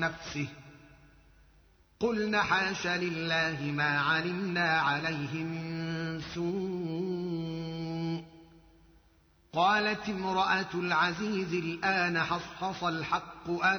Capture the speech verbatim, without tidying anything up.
نفسه قلنا حاش لله ما علمنا عليه من سوء. قالت امرأة العزيز الآن حصحص الحق